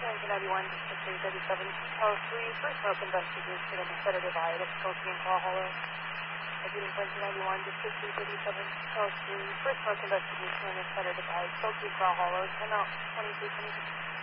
1991, District 337, L3, first smoke investigation in the Center Divide of Skokie and Claw Hollow. Unit 1991, District 337, L3, first smoke investigation in the Center Divide, Skokie and Claw Hollow, 10 out 2326.